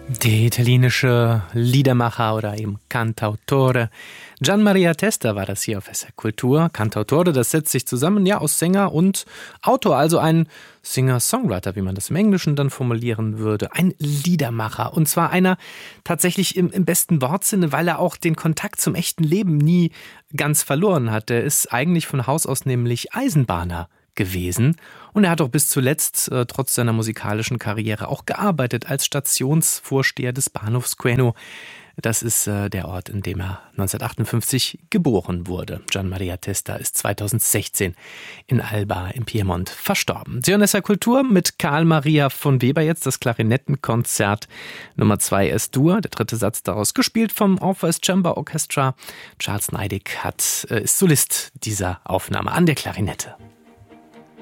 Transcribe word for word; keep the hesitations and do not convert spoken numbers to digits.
Der italienische Liedermacher oder eben Cantautore Gian Maria Testa war das hier auf S R Kultur. Cantautore, das setzt sich zusammen ja aus Sänger und Autor, also ein Singer-Songwriter, wie man das im Englischen dann formulieren würde. Ein Liedermacher, und zwar einer tatsächlich im, im besten Wortsinne, weil er auch den Kontakt zum echten Leben nie ganz verloren hat. Er ist eigentlich von Haus aus nämlich Eisenbahner gewesen. Und er hat auch bis zuletzt, äh, trotz seiner musikalischen Karriere, auch gearbeitet als Stationsvorsteher des Bahnhofs Queno. Das ist äh, der Ort, in dem er neunzehnhundertachtundfünfzig geboren wurde. Gian Maria Testa ist zweitausendsechzehn in Alba im Piemont verstorben. Sie hören S R Kultur mit Karl Maria von Weber jetzt, das Klarinettenkonzert Nummer zwei S-Dur. Der dritte Satz daraus, gespielt vom Orpheus Chamber Orchestra. Charles Neidig hat, äh, ist Solist dieser Aufnahme an der Klarinette.